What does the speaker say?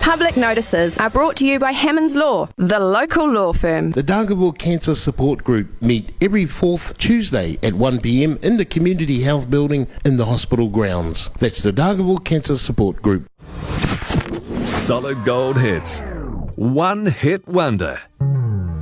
Public notices are brought to you by Hammonds Law, the local law firm. The Dargaville Cancer Support Group meet every fourth Tuesday at 1 p.m. in the Community Health Building in the hospital grounds. That's the Dargaville Cancer Support Group. Solid gold hits. One hit wonder.